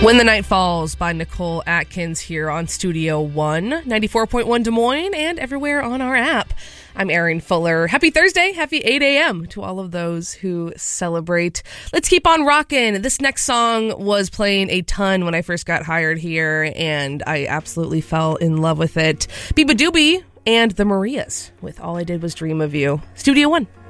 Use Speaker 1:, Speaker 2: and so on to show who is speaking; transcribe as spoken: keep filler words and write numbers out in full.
Speaker 1: When the Night Falls by Nicole Atkins here on Studio One, ninety-four point one Des Moines, and everywhere on our app. I'm Erin Fuller. Happy Thursday. Happy eight a.m. to all of those who celebrate. Let's keep on rocking. This next song was playing a ton when I first got hired here, and I absolutely fell in love with it. Biba Doobie and the Marias with All I Did Was Dream of You. Studio One.